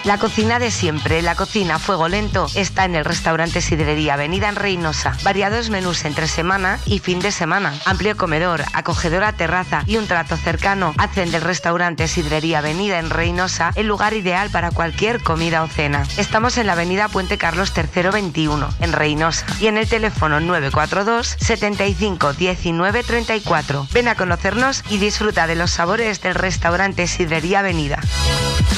La cocina de siempre, la cocina a fuego lento, está en el restaurante Sidrería Avenida en Reinosa. Variados menús entre semana y fin de semana. Amplio comedor, acogedora terraza y un trato cercano hacen del restaurante Sidrería Avenida en Reinosa el lugar ideal para cualquier comida o cena. Estamos en la avenida Puente Carlos III 21, en Reinosa, y en el teléfono 942 75 19 34. Ven a conocernos y disfruta de los sabores del restaurante Sidrería Avenida.